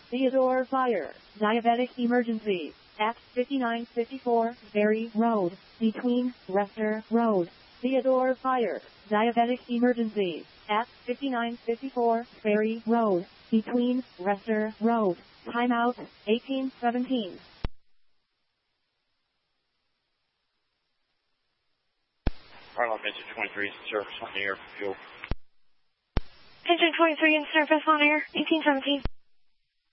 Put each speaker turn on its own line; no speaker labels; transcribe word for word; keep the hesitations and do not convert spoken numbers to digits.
Theodore Fire, diabetic emergency, at fifty-nine fifty-four Ferry Road, between Rester Road. Theodore Fire, diabetic emergency, at fifty-nine fifty-four Ferry Road, between Rester Road. Timeout, eighteen seventeen.
Arlock, engine twenty-three, service on the air, fuel.
Engine twenty-three in service on air, eighteen seventeen.